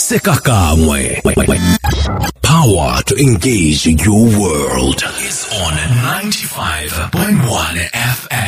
Sekakamwe. Power to engage your world is on 95.1 FM.